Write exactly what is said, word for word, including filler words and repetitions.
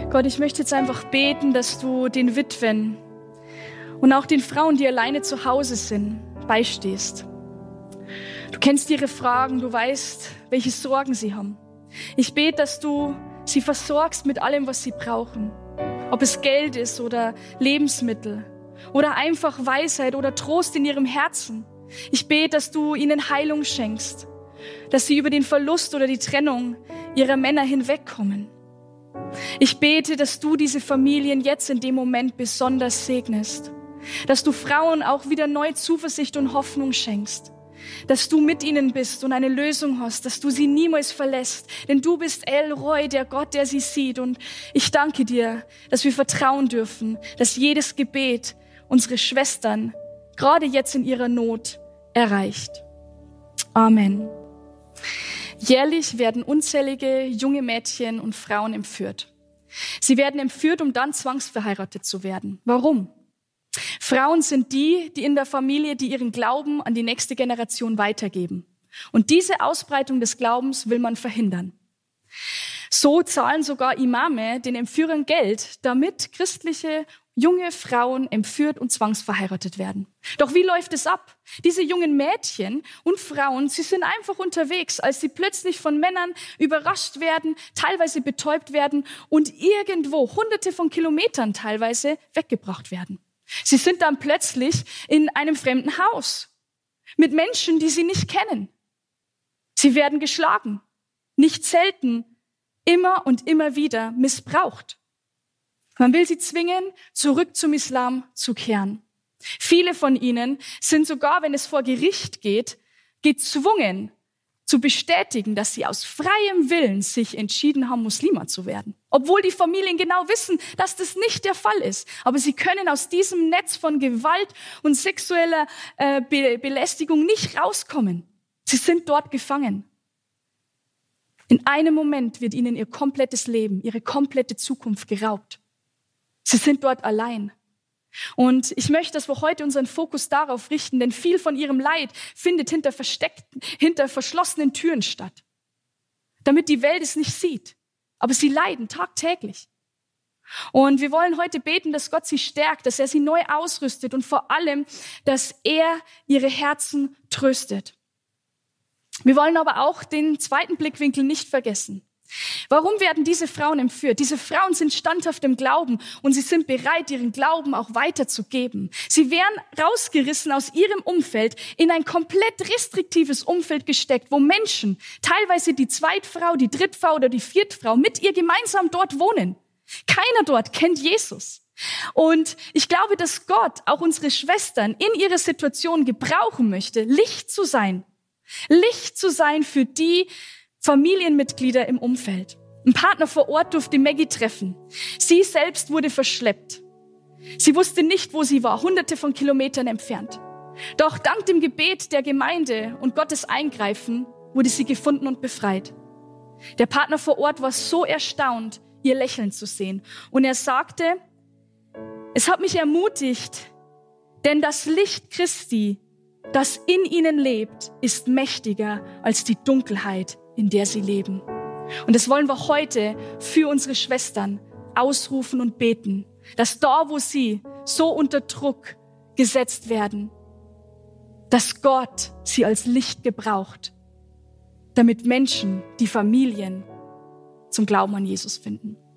Gott, ich möchte jetzt einfach beten, dass du den Witwen und auch den Frauen, die alleine zu Hause sind, beistehst. Du kennst ihre Fragen, du weißt, welche Sorgen sie haben. Ich bete, dass du sie versorgst mit allem, was sie brauchen. Ob es Geld ist oder Lebensmittel oder einfach Weisheit oder Trost in ihrem Herzen. Ich bete, dass du ihnen Heilung schenkst, dass sie über den Verlust oder die Trennung ihrer Männer hinwegkommen. Ich bete, dass du diese Familien jetzt in dem Moment besonders segnest, dass du Frauen auch wieder neue Zuversicht und Hoffnung schenkst, dass du mit ihnen bist und eine Lösung hast, dass du sie niemals verlässt, denn du bist El Roi, der Gott, der sie sieht. Und ich danke dir, dass wir vertrauen dürfen, dass jedes Gebet unsere Schwestern gerade jetzt in ihrer Not erreicht. Amen. Jährlich werden unzählige junge Mädchen und Frauen entführt. Sie werden entführt, um dann zwangsverheiratet zu werden. Warum? Frauen sind die, die in der Familie, die ihren Glauben an die nächste Generation weitergeben. Und diese Ausbreitung des Glaubens will man verhindern. So zahlen sogar Imame den Entführern Geld, damit christliche junge Frauen entführt und zwangsverheiratet werden. Doch wie läuft es ab? Diese jungen Mädchen und Frauen, sie sind einfach unterwegs, als sie plötzlich von Männern überrascht werden, teilweise betäubt werden und irgendwo hunderte von Kilometern teilweise weggebracht werden. Sie sind dann plötzlich in einem fremden Haus mit Menschen, die sie nicht kennen. Sie werden geschlagen, nicht selten, immer und immer wieder missbraucht. Man will sie zwingen, zurück zum Islam zu kehren. Viele von ihnen sind sogar, wenn es vor Gericht geht, gezwungen zu bestätigen, dass sie aus freiem Willen sich entschieden haben, Muslima zu werden. Obwohl die Familien genau wissen, dass das nicht der Fall ist. Aber sie können aus diesem Netz von Gewalt und sexueller äh, Be- Belästigung nicht rauskommen. Sie sind dort gefangen. In einem Moment wird ihnen ihr komplettes Leben, ihre komplette Zukunft geraubt. Sie sind dort allein. Und ich möchte, dass wir heute unseren Fokus darauf richten, denn viel von ihrem Leid findet hinter versteckten, hinter verschlossenen Türen statt, damit die Welt es nicht sieht. Aber sie leiden tagtäglich. Und wir wollen heute beten, dass Gott sie stärkt, dass er sie neu ausrüstet und vor allem, dass er ihre Herzen tröstet. Wir wollen aber auch den zweiten Blickwinkel nicht vergessen. Warum werden diese Frauen entführt? Diese Frauen sind standhaft im Glauben und sie sind bereit, ihren Glauben auch weiterzugeben. Sie werden rausgerissen aus ihrem Umfeld, in ein komplett restriktives Umfeld gesteckt, wo Menschen, teilweise die Zweitfrau, die Drittfrau oder die Viertfrau, mit ihr gemeinsam dort wohnen. Keiner dort kennt Jesus. Und ich glaube, dass Gott auch unsere Schwestern in ihrer Situation gebrauchen möchte, Licht zu sein. Licht zu sein für die Familienmitglieder im Umfeld. Ein Partner vor Ort durfte Maggie treffen. Sie selbst wurde verschleppt. Sie wusste nicht, wo sie war, hunderte von Kilometern entfernt. Doch dank dem Gebet der Gemeinde und Gottes Eingreifen wurde sie gefunden und befreit. Der Partner vor Ort war so erstaunt, ihr Lächeln zu sehen. Und er sagte, es hat mich ermutigt, denn das Licht Christi, das in ihnen lebt, ist mächtiger als die Dunkelheit, in der sie leben. Und das wollen wir heute für unsere Schwestern ausrufen und beten, dass da, wo sie so unter Druck gesetzt werden, dass Gott sie als Licht gebraucht, damit Menschen, die Familien zum Glauben an Jesus finden.